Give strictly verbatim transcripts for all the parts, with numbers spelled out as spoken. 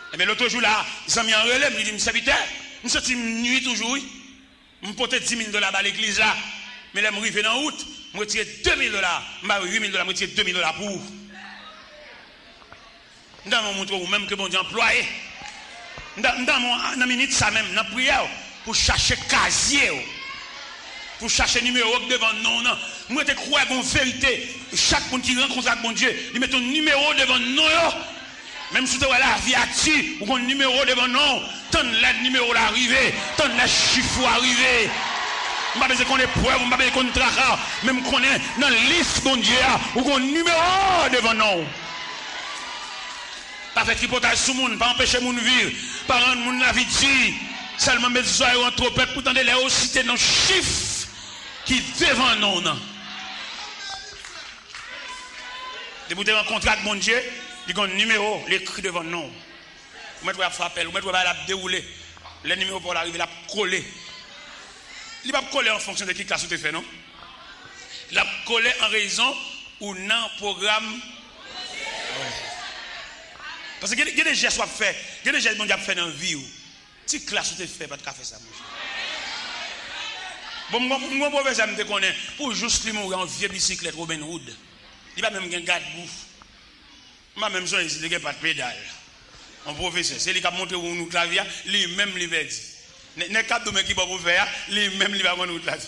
Mais l'autre jour là, ils ont mis en relais, ils disent, serviteur, nous sommes nuit toujours, je porte dix mille dollars à l'église là, mais là, je suis dans août, je retire deux mille dollars, je huit mille dollars, je retire deux mille dollars pour. Dans mon montre, ou même que bon Dieu employé, dans mon minute, ça même, dans la prière, pour chercher casier, pour chercher numéro devant non, non. Moi, je crois en vérité, chaque monde qui rencontre avec bon Dieu, il met un numéro devant non. Même si tu as la viature ou un numéro devant non, tant le numéro l'arrivée, tant le chiffre arrivé. Je ne sais pas qu'on est preuve, je ne sais pas qu'on est traquant, même qu'on est dans la liste bon Dieu ou un numéro devant non. Pas faire tripotage sur le monde, pas empêcher le monde de vivre, pas rendre le monde la vie de seulement mettre les oreilles en trompette pour tenter les citer dans le chiffre qui devant non. Et vous avez un contrat avec mon Dieu, il y a un numéro, l'écrit devant non. Vous mettez à frapper, vous mettez à dérouler. Le numéro pour l'arriver, il a collé. Il va coller en fonction de qui classe vous fait, non? Il a collé en raison ou non programme. Ouais. Parce que il y a des gestes à faire, il y a des gestes que fait dans la vie. Si classe vous fait, pas de faire ça. Bon, moi, moi, moi, je me connais pour juste lui mourir en vieux bicyclette Robin Hood. Il va même un garde-bouffe. Moi, même ça, il n'y a pas de pédale. Un professeur, c'est lui qui a monté où nous clavier, lui-même, il va dire. N'est pas de qui va vous faire, lui-même, il va nous clavier.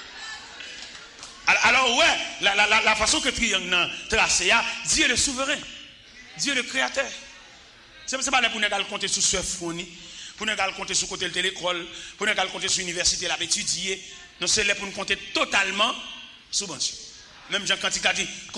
Alors, ouais, la, la, la, la façon que triangle tracé, Dieu est le souverain, Dieu est le créateur. Ce n'est pas là pour nous compter sur ce fourni, pour nous compter sur côté de l'école, pour nous compter sur l'université, là, étudier. Non, c'est là pour nous compter totalement sur bon Dieu. Même Jean, quand il a dit,